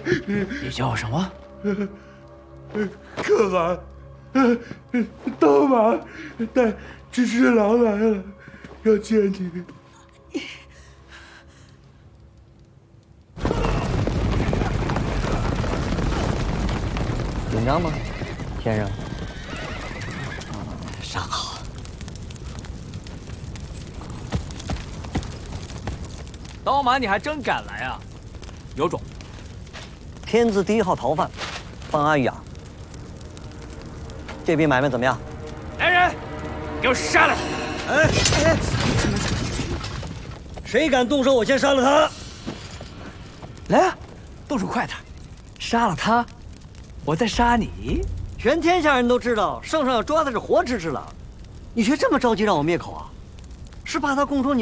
你叫什么？ 可汗，刀马带只狼来了，要见你。 紧张吗，先生？ 尚好。刀马，你还真敢来啊，有种！ 天字第1号逃犯，方阿玉啊。这笔买卖怎么样？ 来人，给我杀了他！ 哎，谁敢动手，我先杀了他！ 来啊，动手快点，杀了他，我再杀你。 全天下人都知道，圣上要抓的是活吃了，你却这么着急让我灭口啊？是怕他供出你